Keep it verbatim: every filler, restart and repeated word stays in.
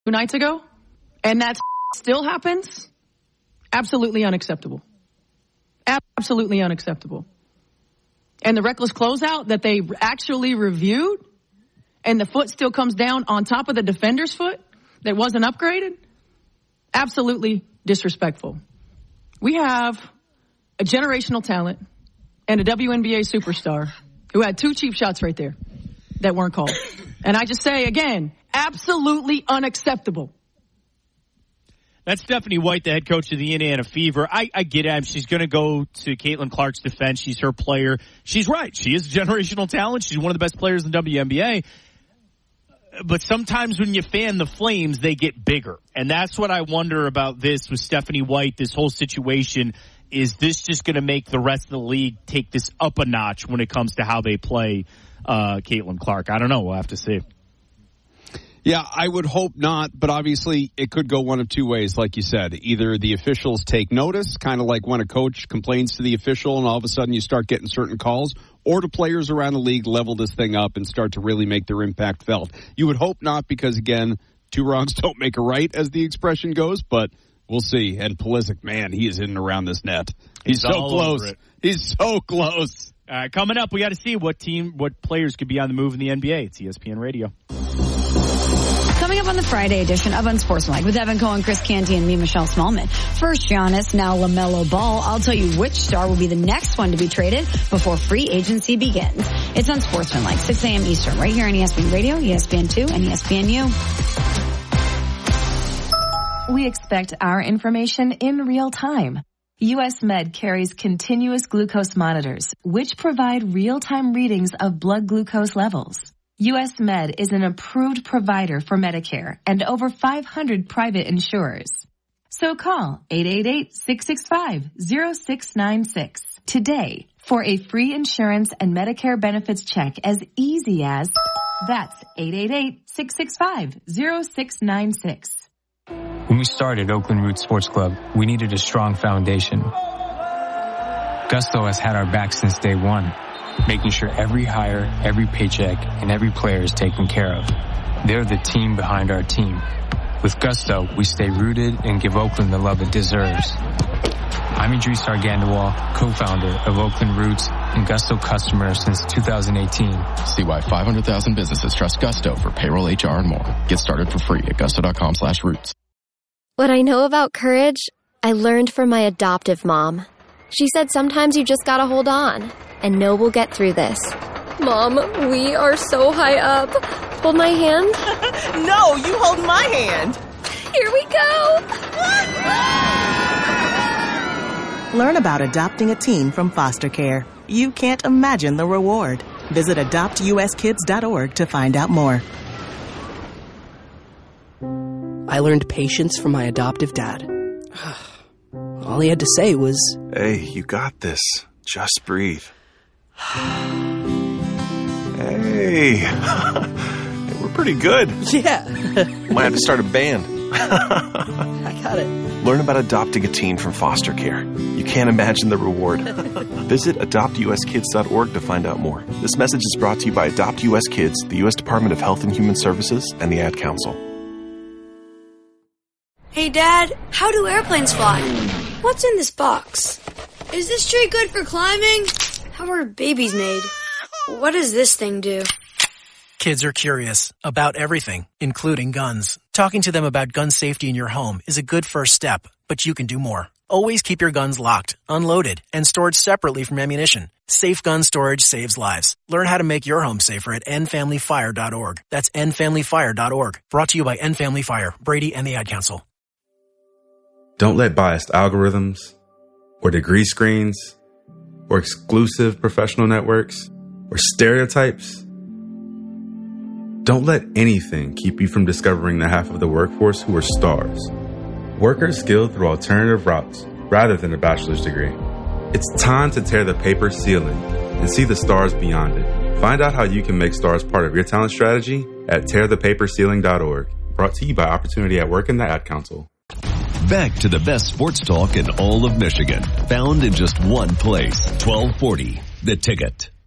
nights ago, and that still happens, absolutely unacceptable. Absolutely unacceptable. And the reckless closeout that they actually reviewed, and the foot still comes down on top of the defender's foot that wasn't upgraded, absolutely disrespectful. We have a generational talent and a W N B A superstar who had two cheap shots right there that weren't called. And I just say, again, absolutely unacceptable. That's Stephanie White, the head coach of the Indiana Fever. I, I get it. She's going to go to Caitlin Clark's defense. She's her player. She's right. She is a generational talent. She's one of the best players in the W N B A. But sometimes when you fan the flames, they get bigger. And that's what I wonder about this with Stephanie White, this whole situation. Is this just going to make the rest of the league take this up a notch when it comes to how they play uh, Caitlin Clark? I don't know. We'll have to see. Yeah, I would hope not, but obviously it could go one of two ways, like you said. Either the officials take notice, kind of like when a coach complains to the official and all of a sudden you start getting certain calls, or do players around the league level this thing up and start to really make their impact felt. You would hope not because, again, two wrongs don't make a right, as the expression goes, but we'll see. And Pulisic, man, he is in and around this net. He's, He's so close. He's so close. All right, coming up, we got to see what team, what players could be on the move in the N B A. It's E S P N Radio. Coming up on the Friday edition of Unsportsmanlike with Evan Cohen, Chris Canty, and me, Michelle Smallman. First, Giannis, now LaMelo Ball. I'll tell you which star will be the next one to be traded before free agency begins. It's Unsportsmanlike, six a.m. Eastern, right here on E S P N Radio, E S P N two, and E S P N U. We expect our information in real time. U S Med carries continuous glucose monitors, which provide real-time readings of blood glucose levels. U S Med is an approved provider for Medicare and over five hundred private insurers. So call eight eight eight, six six five, zero six nine six today for a free insurance and Medicare benefits check as easy as that's eight eight eight, six six five, zero six nine six. When we started Oakland Roots Sports Club, we needed a strong foundation. Gusto has had our back since day one, making sure every hire, every paycheck, and every player is taken care of. They're the team behind our team. With Gusto, we stay rooted and give Oakland the love it deserves. I'm Idris Argandawal, co-founder of Oakland Roots and Gusto customer since two thousand eighteen. See why five hundred thousand businesses trust Gusto for payroll, H R, and more. Get started for free at gusto.com slash roots. What I know about courage, I learned from my adoptive mom. She said sometimes you just gotta hold on and know we'll get through this. Mom, we are so high up. Hold my hand. No, you hold my hand. Here we go. Learn about adopting a teen from foster care. You can't imagine the reward. Visit adopt u s kids dot org to find out more. I learned patience from my adoptive dad. All he had to say was, "Hey, you got this. Just breathe." Hey, we're pretty good. Yeah. Might have to start a band. I got it. Learn about adopting a teen from foster care. You can't imagine the reward. Visit adopt u s kids dot org to find out more. This message is brought to you by Adopt U S Kids, the U S Department of Health and Human Services, and the Ad Council. Hey, Dad, how do airplanes fly? What's in this box? Is this tree good for climbing? How are babies made? What does this thing do? Kids are curious about everything, including guns. Talking to them about gun safety in your home is a good first step, but you can do more. Always keep your guns locked, unloaded, and stored separately from ammunition. Safe gun storage saves lives. Learn how to make your home safer at end family fire dot org. That's end family fire dot org. Brought to you by End Family Fire, Brady, and the Ad Council. Don't let biased algorithms, or degree screens, or exclusive professional networks, or stereotypes. Don't let anything keep you from discovering the half of the workforce who are stars. Workers skilled through alternative routes rather than a bachelor's degree. It's time to tear the paper ceiling and see the stars beyond it. Find out how you can make stars part of your talent strategy at tear the paper ceiling dot org. Brought to you by Opportunity at Work and the Ad Council. Back to the best sports talk in all of Michigan. Found in just one place. twelve forty The Ticket.